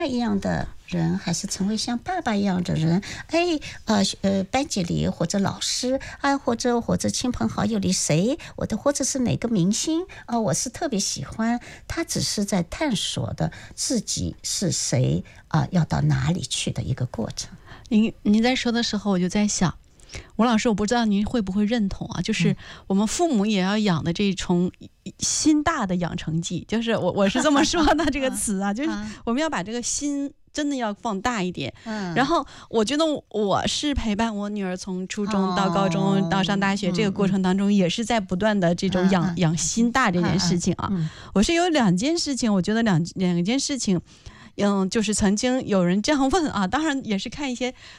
一样的人，还是成为像爸爸一样的人？班级里或者老师啊，或者亲朋好友里谁，或者是哪个明星啊，我是特别喜欢。他只是在探索的自己是谁啊，要到哪里去的一个过程。 您在说的时候，我就在想，吴老师，我不知道您会不会认同啊？就是我们父母也要养的这种心大的养成记，就是我是这么说的这个词啊，就是我们要把这个心真的要放大一点。然后我觉得我是陪伴我女儿从初中到高中到上大学这个过程当中，也是在不断的这种养心大这件事情啊。我是有两件事情，我觉得两件事情。就是曾经有人这样问啊，当然也是看一些